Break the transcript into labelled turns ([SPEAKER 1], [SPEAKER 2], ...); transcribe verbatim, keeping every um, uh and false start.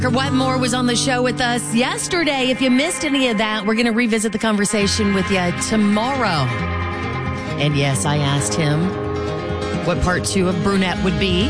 [SPEAKER 1] Wetmore was on the show with us yesterday. If you missed any of that, we're going to revisit the conversation with you tomorrow. And yes, I asked him what part two of Brunette would be.